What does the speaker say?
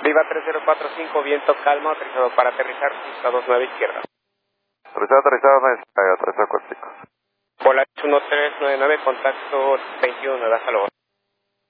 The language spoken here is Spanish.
Viva 3045, viento calmo, aterrizado para aterrizar, pista 29 izquierda. Aterrizado, acuático. Hola, 1399, contacto 21, hasta luego.